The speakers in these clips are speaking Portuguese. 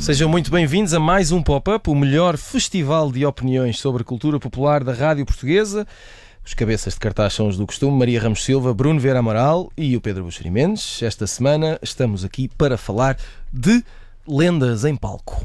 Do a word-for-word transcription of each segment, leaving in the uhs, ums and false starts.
Sejam muito bem-vindos a mais um Pop-Up, o melhor festival de opiniões sobre a cultura popular da rádio portuguesa. Os cabeças de cartaz são os do costume, Maria Ramos Silva, Bruno Vieira Amaral e o Pedro Buxeri Mendes. Esta semana estamos aqui para falar de lendas em palco.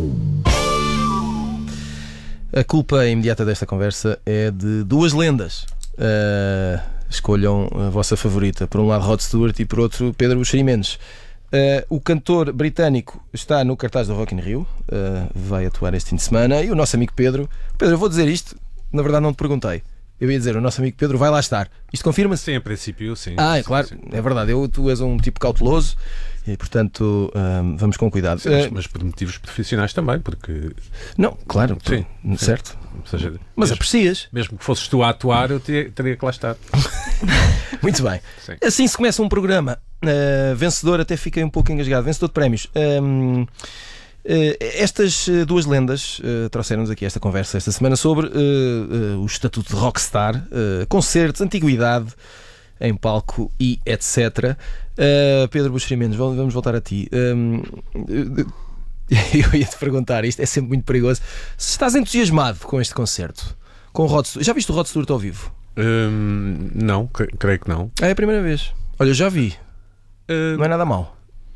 A culpa imediata desta conversa é de duas lendas. Uh, escolham a vossa favorita. Por um lado Rod Stewart e por outro Pedro Buxeri Mendes. Uh, o cantor britânico está no cartaz do Rock in Rio, uh, vai atuar este fim de semana. E o nosso amigo Pedro... Pedro, eu vou dizer isto, na verdade não te perguntei. Eu ia dizer, o nosso amigo Pedro vai lá estar. Isto confirma-se? Sim, em princípio, sim. Ah, é sim, claro, sim. É verdade. Eu, tu és um tipo cauteloso e, portanto, um, vamos com cuidado. Sim, mas, mas por motivos profissionais também, porque... Não, claro, sim, certo. Sim. Ou seja, mas mesmo, aprecias. Mesmo que fosses tu a atuar, eu teria, teria que lá estar. Muito bem. Sim. Assim se começa um programa. Uh, vencedor, até fiquei um pouco engasgado. Vencedor de prémios. Um, Uh, estas uh, duas lendas uh, trouxeram-nos aqui esta conversa esta semana sobre uh, uh, o estatuto de rockstar, uh, concertos, antiguidade em palco e etcétera. Uh, Pedro Buxeri Mendes, vamos voltar a ti. Um, uh, eu ia te perguntar, isto é sempre muito perigoso. Se estás entusiasmado com este concerto, com o Rod Stewart, já viste o Rod Stewart ao vivo? Hum, não, cre- creio que não. É a primeira vez. Olha, eu já vi. Uh, Não é nada mau.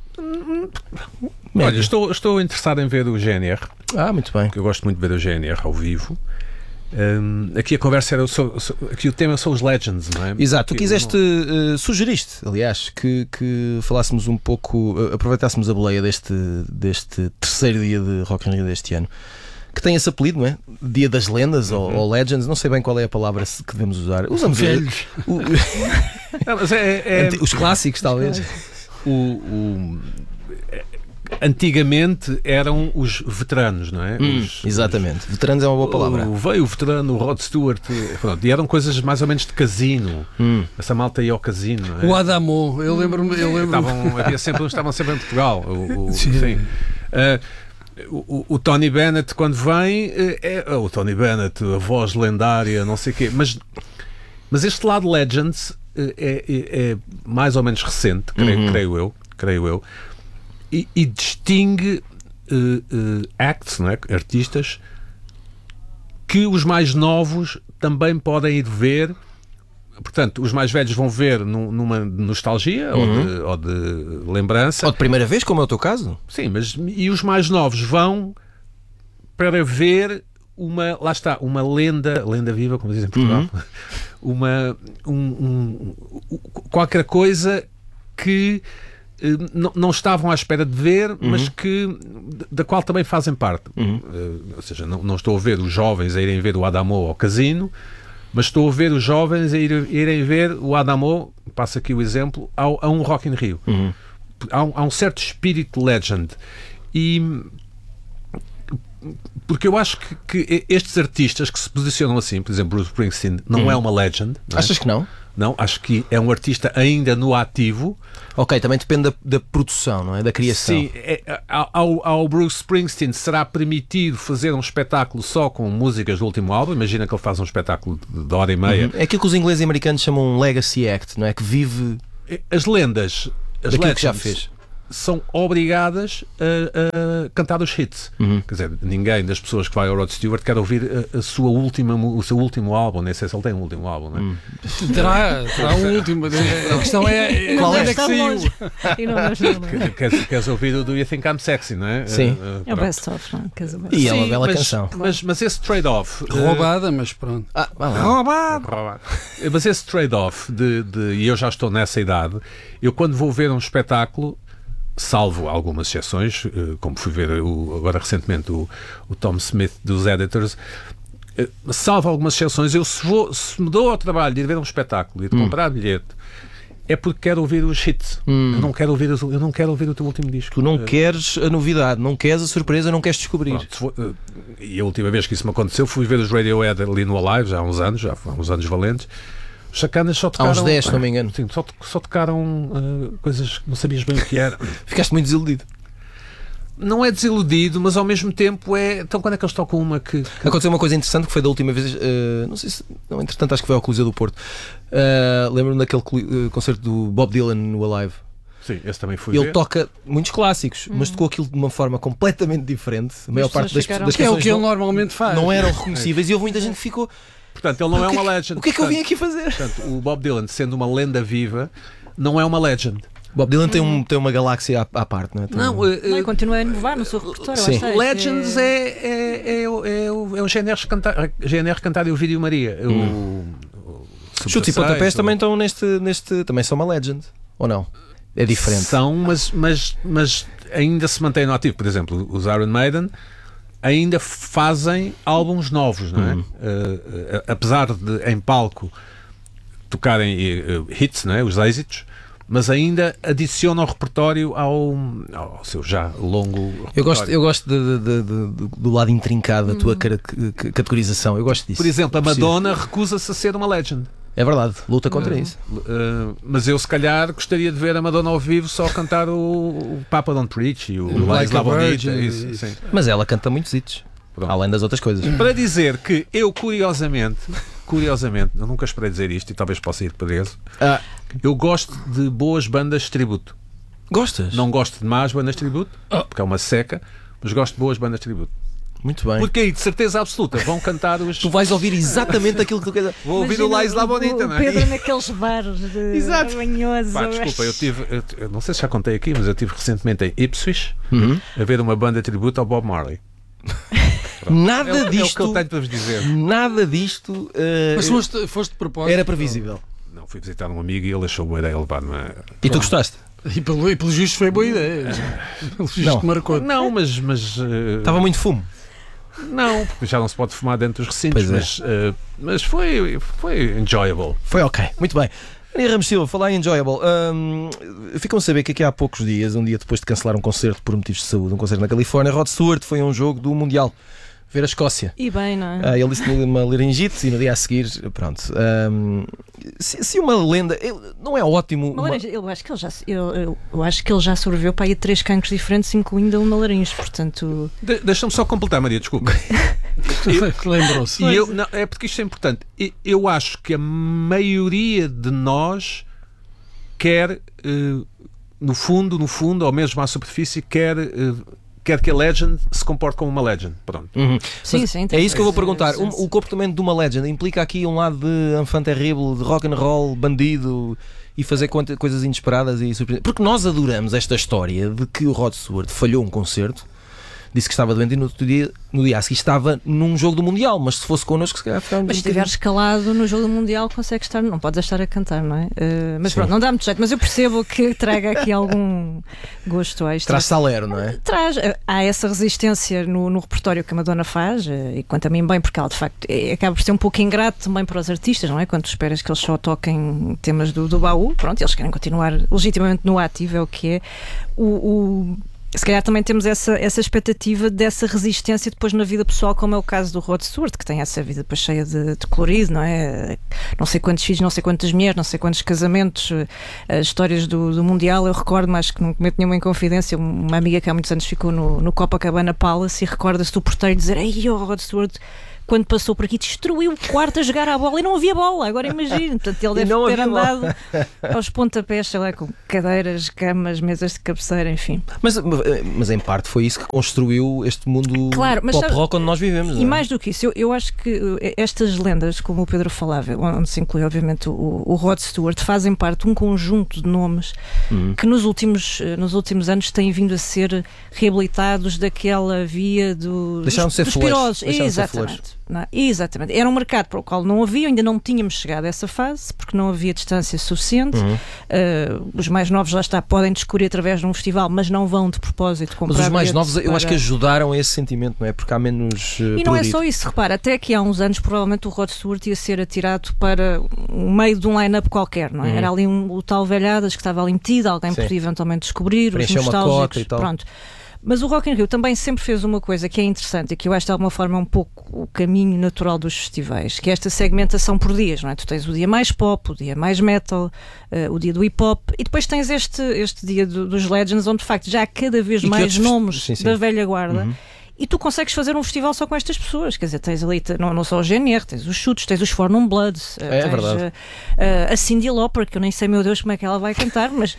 Olha, estou, estou interessado em ver o G N R. Ah, muito bem. Eu gosto muito de ver o G N R ao vivo. Um, aqui a conversa era so, so, aqui o tema são os Legends, não é? Exato, tu Aqui, quiseste, uh, sugeriste, aliás, que, que falássemos um pouco, uh, aproveitássemos a boleia deste, deste terceiro dia de Rock in Rio deste ano, que tem esse apelido, não é? Dia das Lendas, uhum. ou, ou Legends, não sei bem qual é a palavra que devemos usar. Usamos velhos. O, não, mas é, é, os clássicos, talvez. O, o, antigamente eram os veteranos, não é? Hum, os, exatamente. Os, veteranos é uma boa palavra. O, veio o veterano, o Rod Stewart, pronto, e eram coisas mais ou menos de casino. Hum. Essa malta ia ao casino, não é? O Adamo, eu lembro-me. Eu lembro estavam, havia sempre, estavam sempre em Portugal. O, o, sim. Sim. Uh, o, o Tony Bennett, quando vem, é, é o Tony Bennett, a voz lendária, não sei o quê. Mas, mas este lado Legends é, é, é mais ou menos recente, creio, uhum. creio eu. Creio eu. E, e distingue uh, uh, acts, não é? Artistas que os mais novos também podem ir ver. Portanto, os mais velhos vão ver num, numa nostalgia uhum. ou, de, ou de lembrança. Ou de primeira vez, como é o teu caso. Sim, mas e os mais novos vão para ver uma, lá está, uma lenda, lenda viva, como dizem em Portugal, uhum. uma, um, um, um, qualquer coisa que Não, não estavam à espera de ver, uhum. mas que da qual também fazem parte. Uhum. Uh, ou seja, não, não estou a ver os jovens a irem ver o Adamo ao casino, mas estou a ver os jovens a ir, irem ver o Adamo, passo aqui o exemplo, ao, a um Rock in Rio. Uhum. Há, um, há um certo espírito legend. E porque eu acho que, que estes artistas que se posicionam assim, por exemplo, Bruce Springsteen, não uhum. é uma legend. Não é? Achas que não? Não, acho que é um artista ainda no ativo. Ok, também depende da, da produção, não é? Da criação. Sim, é, ao, ao Bruce Springsteen será permitido fazer um espetáculo só com músicas do último álbum. Imagina que ele faz um espetáculo de hora e meia. Uhum. É aquilo que os ingleses e americanos chamam um legacy act, não é? Que vive... As lendas, as daquilo legends, que já fez. São obrigadas a, a cantar os hits. Uhum. Quer dizer, ninguém das pessoas que vai ao Rod Stewart quer ouvir a, a sua última, o seu último álbum. Nem sei se ele tem um último álbum, não é? Hum. Terá, terá um último. A questão é qual é que saiu. E não não queres, queres ouvir o Do You Think I'm Sexy, não é? Sim. Uh, uh, é o best of, não é? E é uma bela mas, canção. Mas, mas esse trade-off... Roubada, uh, mas pronto. Ah, roubada! roubada. Mas esse trade-off, de, de, e eu já estou nessa idade, eu quando vou ver um espetáculo, salvo algumas exceções, como fui ver o, agora recentemente o, o Tom Smith dos Editors, salvo algumas exceções, eu se, vou, se me dou ao trabalho de ir ver um espetáculo e de hum. comprar bilhete, é porque quero ouvir os hits. Hum. Eu não quero ouvir, eu não quero ouvir o teu último disco. Tu não uh, queres a novidade, não queres a surpresa, não queres descobrir. Pronto, uh, e a última vez que isso me aconteceu, fui ver os Radiohead ali no Alive, já há uns anos, já há uns anos valentes. Os Sacanas só tocaram... Há uns dez, se não me engano. Sim, só, só tocaram uh, coisas que não sabias bem o que era. Ficaste muito desiludido. Não é desiludido, mas ao mesmo tempo é... Então quando é que eles tocam uma que... que... Aconteceu uma coisa interessante que foi da última vez, uh, não sei se... Não, entretanto acho que foi ao Coliseu do Porto. Uh, Lembro-me daquele uh, concerto do Bob Dylan no Alive. Sim, esse também fui Ele ver. toca muitos clássicos, Hum. mas tocou aquilo de uma forma completamente diferente. A maior As parte das, pessoas ficaram- das Que é o canções que ele não, normalmente faz. não eram reconhecíveis e houve muita gente que ficou. Portanto, ele não é o que uma que- legend. O que é que eu vim Portanto, aqui fazer? portanto, o Bob Dylan, sendo uma lenda viva, não é uma legend. Bob Dylan tem, um, tem uma galáxia à, à parte, não é? Tem Não, um- eh, Não, eh, e continua a inovar no seu repertório. Sim. lá está, isto Legends é, é, é, o- é, o- é o G N R cantar, G N R cantar e o Vídeo Maria. O, o Chutes e Sub pontapés dezasseis, também o- estão neste, neste. Também são uma legend, ou não? É diferente. São, mas, mas, mas ainda se mantém no ativo. Por exemplo, os Iron Maiden ainda fazem álbuns novos, não é? Uhum. Eh, eh, apesar de em palco tocarem eh, hits, não é? Os êxitos, mas ainda adicionam o repertório ao, ao seu já longo repertório. Eu gosto, eu gosto de- de- de- de- do lado intrincado da tua cara- c- categorização. Eu gosto disso. Por exemplo, a Preciso. Madonna recusa-se a ser uma legend. É verdade, luta contra isso. Uh, mas eu, se calhar, gostaria de ver a Madonna ao vivo só cantar o, o Papa Don't Preach e o Like Lies La a Bonita. Virgin, Isso, isso. sim. Mas ela canta muitos hits, Pronto. além das outras coisas. Para dizer que eu, curiosamente, curiosamente, eu nunca esperei dizer isto e talvez possa ir preso, Ah, eu gosto de boas bandas de tributo. gostas? Não gosto de más bandas de tributo, porque é uma seca, mas gosto de boas bandas de tributo. Muito bem. Porque aí, de certeza absoluta, vão cantar os. Tu vais ouvir exatamente aquilo que tu queres. Vou ouvir o Imagina Lies La Bonita, o não é? Pedro naqueles bares de Exato. Banhoso. Pá, desculpa, eu tive, eu, eu não sei se já contei aqui, mas eu tive recentemente em Ipswich Uhum. a ver uma banda de tributo ao Bob Marley. Nada É, o- é o que disto. eu tenho para vos dizer. Nada disto eh, Mas foste, foste de propósito. era previsível. Não, fui visitar um amigo e ele achou boa ideia levar-me. a- E tu gostaste? E pelo, e pelo justo foi boa ideia. Pelo justo Não. que marcou. Não, mas. mas eh, Estava muito fumo. Não, porque já não se pode fumar dentro dos recintos, Pois é. mas, eh, mas foi, foi enjoyable. Foi ok, muito bem. Maria Ramos Silva, falar em enjoyable. Hum, ficam a saber que aqui há poucos dias, um dia depois de cancelar um concerto por motivos de saúde, um concerto na Califórnia, Rod Stewart foi a um jogo do Mundial ver a Escócia. E bem, não é? Ah, ele disse uma laringite e no dia a seguir, pronto. Hum, se, se uma lenda. eu- Não é ótimo. Uma uma- laringe, eu acho que ele já eu, eu, eu acho que ele já sobreviveu para aí a três cancros diferentes, incluindo uma laringe, portanto. De- Deixa-me só completar, Maria, desculpa. Lembrou-se. E eu, não, é porque isto é importante. E- Eu acho que a maioria de nós quer, eh, no fundo, no fundo, ou mesmo à superfície, quer, eh, quer que a legend se comporte como uma legend. Pronto. Uhum. Sim, Mas sim. É isso que eu vou sim, perguntar. sim, Um- sim. o comportamento de uma legend implica aqui um lado de enfant terrible, de rock and roll, bandido e fazer conta- coisas inesperadas e surpreendentes. Porque nós adoramos esta história de que o Rod Stewart falhou um concerto, disse que estava doente e no, outro dia, no dia a seguir estava num jogo do Mundial, mas se fosse connosco, se calhar ficávamos Mas um se estiveres calado no jogo do Mundial, consegues estar, não podes estar a cantar, não é? Uh, mas Sim. pronto, não dá muito jeito. Mas eu percebo que traga aqui algum gosto extra. Traz salero, não é? Traz, eh, há essa resistência no, no repertório que a Madonna faz, eh, e quanto a mim bem, porque ela de facto eh, acaba por ser um pouco ingrato também para os artistas, não é? Quando tu esperas que eles só toquem temas do, do baú, pronto, eles querem continuar legitimamente no ativo, é o que é. O, o- se calhar também temos essa, essa expectativa dessa resistência depois na vida pessoal, como é o caso do Rod Stewart, que tem essa vida depois cheia de, de colorido, não é? Não sei quantos filhos, não sei quantas mulheres, não sei quantos casamentos, as histórias do, do Mundial. Eu recordo-me, acho que não cometo nenhuma inconfidência, uma amiga que há muitos anos ficou no, no Copacabana Palace e recorda-se do porteiro dizer: "Ei, o Rod Stewart, quando passou por aqui, destruiu o quarto a jogar à bola e não havia bola." Agora imagina, portanto, ele E deve não ter havia bola. andado aos pontapés, sei lá, com cadeiras, camas, mesas de cabeceira, enfim. Mas, mas em parte foi isso que construiu este mundo Claro, mas pop sabe- rock onde nós vivemos. não E é? mais do que isso, eu, eu acho que uh, estas lendas, como o Pedro falava, onde se inclui obviamente o, o Rod Stewart, fazem parte de um conjunto de nomes Uhum. que nos últimos, uh, nos últimos anos têm vindo a ser reabilitados daquela via do, Deixaram dos, de ser dos flores, pirosos. deixaram de ser Exatamente. Não é? Exatamente. Era um mercado para o qual não havia, ainda não tínhamos chegado a essa fase, porque não havia distância suficiente. Uhum. Uh, os mais novos, lá está, podem descobrir através de um festival, mas não vão de propósito comprar Mas os mais bilhetes novos eu acho para- que ajudaram a esse sentimento, não é? Porque há menos. Uh, E não é prurido. só isso, repara, até aqui há uns anos provavelmente o Rod Stewart ia ser atirado para o meio de um line-up qualquer, não é? Uhum. Era ali um, o tal velhadas que estava ali metido, alguém Sim. podia eventualmente descobrir, Preencher os uma nostálgicos, cota e tal. pronto. Mas o Rock in Rio também sempre fez uma coisa que é interessante e que eu acho de alguma forma um pouco o caminho natural dos festivais, que é esta segmentação por dias, não é? Tu tens o dia mais pop, o dia mais metal, uh, o dia do hip hop e depois tens este, este dia do- dos Legends, onde de facto já há cada vez E que mais outros fest- nomes sim, sim. da velha guarda. Uhum. E tu consegues fazer um festival só com estas pessoas, quer dizer, tens ali, te- não, não só o G N R, tens os Chutes, tens os For Non Bloods, eh, É tens verdade. eh, eh, a Cyndi Lauper, que eu nem sei, meu Deus, como é que ela vai cantar, mas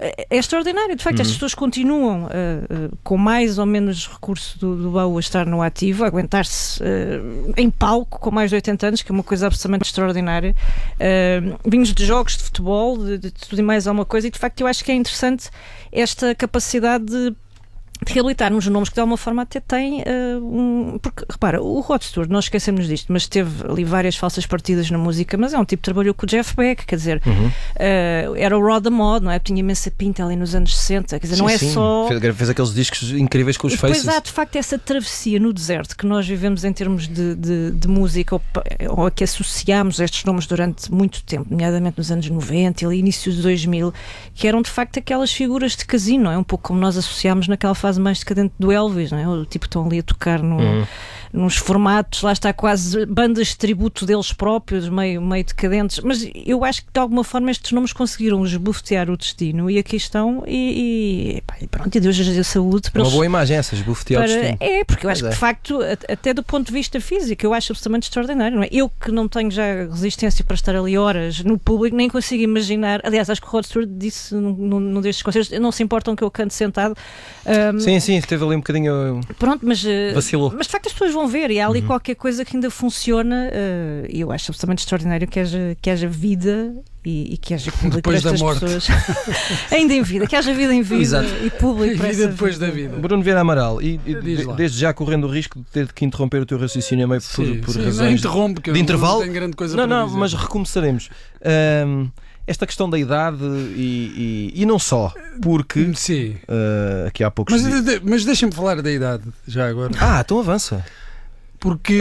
é extraordinário. De facto, uhum. Estas pessoas continuam uh, uh, com mais ou menos recurso do, do baú a estar no ativo, a aguentar-se uh, em palco com mais de oitenta anos, que é uma coisa absolutamente extraordinária. Uh, vinhos de jogos de futebol, de, de tudo e mais alguma coisa, e de facto eu acho que é interessante esta capacidade de de reabilitar uns nomes que de alguma forma até têm uh, um... Porque, repara, o Rod Stewart, nós esquecemos disto, mas teve ali várias falsas partidas na música, mas é um tipo que trabalhou com o Jeff Beck, quer dizer, uhum. uh, era o Rod da Mod, não é? Tinha imensa pinta ali nos anos sessenta, quer dizer, sim, não é sim. só... Fez, fez aqueles discos incríveis com os Faces. Faces. Pois há, de facto, essa travessia no deserto que nós vivemos em termos de, de, de música, ou, ou a que associámos estes nomes durante muito tempo, nomeadamente nos anos noventa e início de dois mil, que eram de facto aquelas figuras de casino, não é? Um pouco como nós associámos naquela fase mais decadente do Elvis, não é? O tipo estão ali a tocar no, uhum. nos formatos, lá está quase bandas de tributo deles próprios, meio, meio decadentes, mas eu acho que de alguma forma estes nomes conseguiram esbofetear o destino e aqui estão e, e, pá, e pronto, e Deus lhes dê saúde para uma eles, boa imagem essa, esbofetear para, o destino. É, porque eu acho mas que é. de facto, até do ponto de vista físico, eu acho absolutamente extraordinário, não é? Eu que não tenho já resistência para estar ali horas no público, nem consigo imaginar, aliás, acho que o Rod Stewart disse num, num destes concertos, não se importam que eu cante sentado. Um, sim, sim, esteve ali um bocadinho pronto, mas, vacilou. Mas de facto as pessoas vão ver e há ali uhum. qualquer coisa que ainda funciona uh, e eu acho absolutamente extraordinário que haja, que haja vida e, e que haja público depois para estas da morte. pessoas. Ainda em vida, que haja vida em vida Exato. e público para vida essa depois vida. da vida. Bruno Vieira Amaral, e, e de, desde já correndo o risco de ter que interromper o teu raciocínio meio por, sim, por sim, razões não interrompe, que de eu intervalo. Não tenho grande coisa não, para não, dizer. mas recomeçaremos. Um, esta questão da idade e, e, e não só, porque sim. Uh, aqui há poucos mas, dias... de, mas deixa-me falar da idade já agora. Ah, então avança. Porque,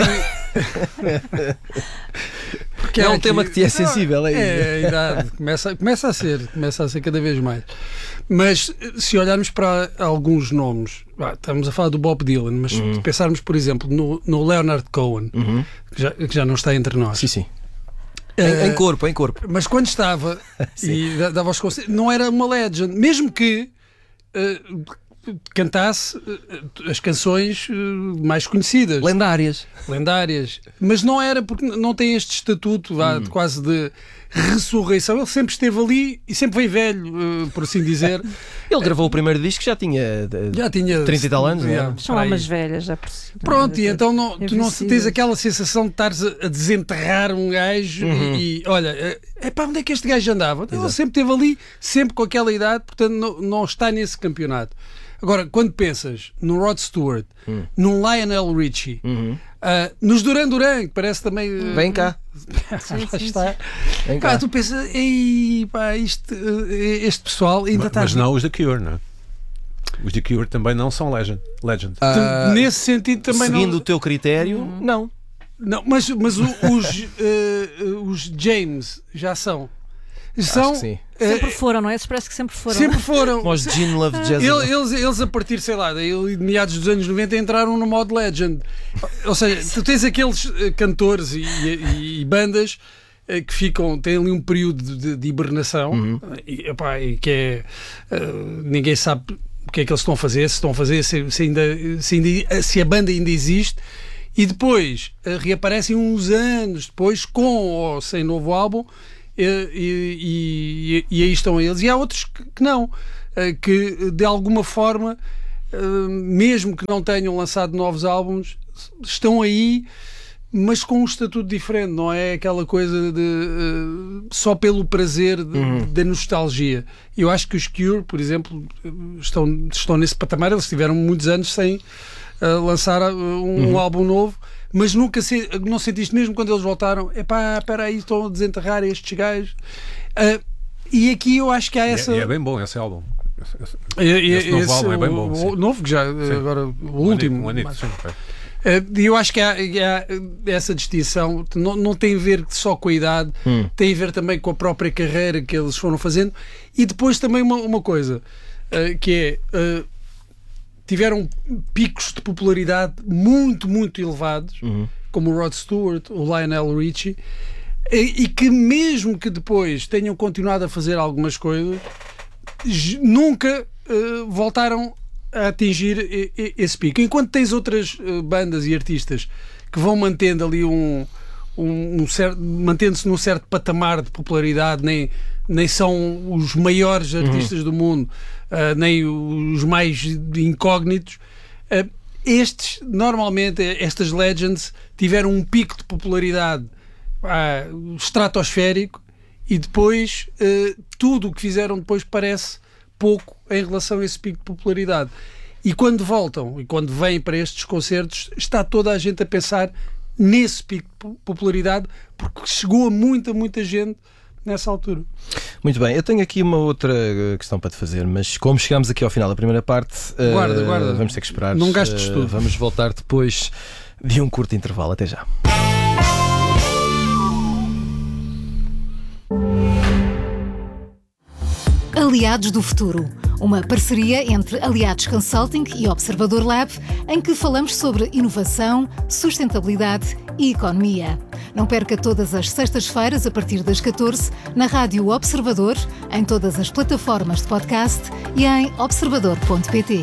porque é um aqui, tema que te é sensível, é, é a idade, começa, começa a ser, começa a ser cada vez mais. Mas se olharmos para alguns nomes, ah, estamos a falar do Bob Dylan, mas uhum. se pensarmos, por exemplo, no, no Leonard Cohen, uhum. que, já, que já não está entre nós. Sim, sim. Em, em corpo, em corpo. Mas quando estava e dava os conselhos, não era uma legend, mesmo que uh, cantasse uh, as canções uh, mais conhecidas, lendárias, lendárias, mas não era porque não tem este estatuto vá, hum. de quase de ressurreição. Ele sempre esteve ali e sempre veio velho, uh, por assim dizer. Ele gravou o primeiro disco, já tinha, já tinha trinta e tal anos. Já, são almas velhas, já por si. Pronto, e então não, tu não tens aquela sensação de estares a desenterrar um gajo uhum. e, e olha, é para onde é que este gajo andava? Então, ele sempre esteve ali, sempre com aquela idade, portanto não, não está nesse campeonato. Agora, quando pensas no Rod Stewart, uhum. num Lionel Richie, uhum. uh, nos Duran Duran, que parece também. Uh, Vem cá. sim, sim, está. Vem cá. Pá, tu pensas, ei, pá, isto, este pessoal ainda mas, está. Mas não os The Cure, não é? Os The Cure também não são legend. legend. Uh, Nesse sentido também seguindo não. Seguindo o teu critério, uhum. não. Não, mas, mas o, os, uh, os James já são. São, sim. Sempre foram, não é? Parece que sempre foram. Sempre foram. Os Gene Love Jazz. Eles, eles, a partir, sei lá, de meados dos anos noventa, entraram no modo legend. Ou seja, tu tens aqueles cantores e, e, e bandas que ficam, têm ali um período de, de hibernação uhum. e, epá, e que é. Uh, ninguém sabe o que é que eles estão a fazer, se estão a fazer, se, se, ainda, se, ainda, se a banda ainda existe. E depois uh, reaparecem uns anos depois, com ou sem novo álbum. E, e, e, e aí estão eles. E há outros que, que não, que de alguma forma, mesmo que não tenham lançado novos álbuns, estão aí, mas com um estatuto diferente, não é aquela coisa de só pelo prazer de, uhum. da nostalgia. Eu acho que os Cure, por exemplo, estão, estão nesse patamar. Eles tiveram muitos anos sem uh, lançar um uhum. álbum novo. Mas nunca se, não sentiste, mesmo quando eles voltaram, epá, espera aí, estão a desenterrar estes gajos. Uh, e aqui eu acho que há essa. E é, e é bem bom esse álbum. Esse, esse, esse novo esse, álbum é bem bom. O, o novo que já, sim. agora, o um último. Um anito, sim, e eu acho que há, há essa distinção, não, não tem a ver só com a idade, hum. tem a ver também com a própria carreira que eles foram fazendo. E depois também uma, uma coisa, uh, que é. Uh, tiveram picos de popularidade muito, muito elevados, uhum. como o Rod Stewart, o Lionel Richie, e, e que mesmo que depois tenham continuado a fazer algumas coisas, nunca uh, voltaram a atingir esse pico. Enquanto tens outras uh, bandas e artistas que vão mantendo ali um, um, um certo, mantendo-se num certo patamar de popularidade, nem, nem são os maiores artistas uhum. do mundo, uh, nem os mais incógnitos. Uh, estes, normalmente, estas legends tiveram um pico de popularidade uh, estratosférico e depois uh, tudo o que fizeram depois parece pouco em relação a esse pico de popularidade. E quando voltam, e quando vêm para estes concertos, está toda a gente a pensar nesse pico de popularidade, porque chegou a muita, muita gente nessa altura. Muito bem, eu tenho aqui uma outra questão para te fazer, mas como chegamos aqui ao final da primeira parte, guarda, uh, guarda. vamos ter que esperar. Não gastes tudo. Uh, vamos voltar depois de um curto intervalo. Até já. Aliados do Futuro, uma parceria entre Aliados Consulting e Observador Lab, em que falamos sobre inovação, sustentabilidade e economia. Não perca todas as sextas-feiras, a partir das catorze, na Rádio Observador, em todas as plataformas de podcast e em observador ponto pt.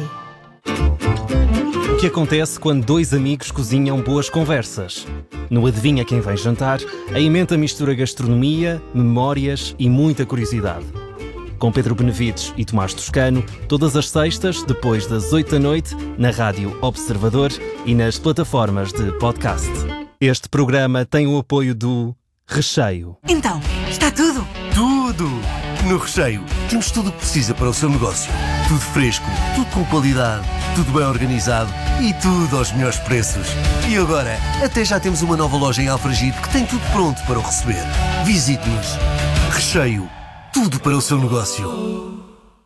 O que acontece quando dois amigos cozinham boas conversas? No Adivinha Quem Vem Jantar, a emenda mistura gastronomia, memórias e muita curiosidade. Com Pedro Benevides e Tomás Toscano, todas as sextas, depois das oito da noite, na Rádio Observador e nas plataformas de podcast. Este programa tem o apoio do Recheio. Então, está tudo? Tudo! No Recheio temos tudo o que precisa para o seu negócio. Tudo fresco, tudo com qualidade, tudo bem organizado e tudo aos melhores preços. E agora, até já temos uma nova loja em Alfragide que tem tudo pronto para o receber. Visite-nos. Recheio. Tudo para o seu negócio.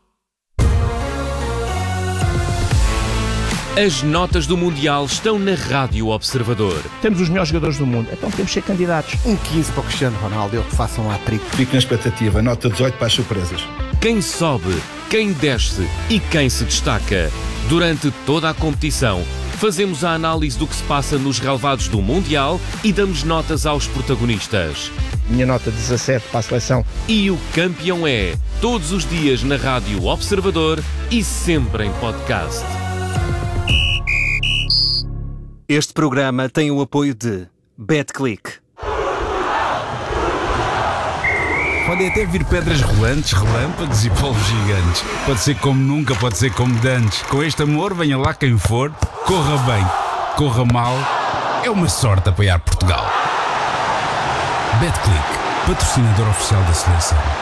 As notas do Mundial estão na Rádio Observador. Temos os melhores jogadores do mundo, então temos que ser candidatos. Um quinze para o Cristiano Ronaldo, eu que façam um hat-trick. Fico na expectativa, nota dezoito para as surpresas. Quem sobe, quem desce e quem se destaca. Durante toda a competição, fazemos a análise do que se passa nos relevados do Mundial e damos notas aos protagonistas. Minha nota dezassete para a seleção. E o campeão é, todos os dias na Rádio Observador e sempre em podcast. Este programa tem o apoio de BetClick. Podem até vir pedras rolantes, relâmpagos e polvos gigantes. Pode ser como nunca, pode ser como dantes. Com este amor, venha lá quem for, corra bem, corra mal. É uma sorte apoiar Portugal. BetClick, patrocinador oficial da seleção.